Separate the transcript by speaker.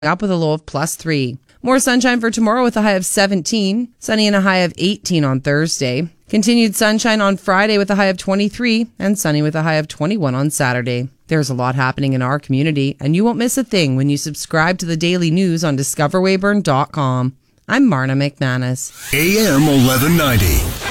Speaker 1: up with a low of +3. More sunshine for tomorrow with a high of 17. Sunny and a high of 18 on Thursday. Continued sunshine on Friday with a high of 23. And sunny with a high of 21 on Saturday. There's a lot happening in our community, and you won't miss a thing when you subscribe to the daily news on discoverweyburn.com. I'm Marna McManus.
Speaker 2: AM 1190.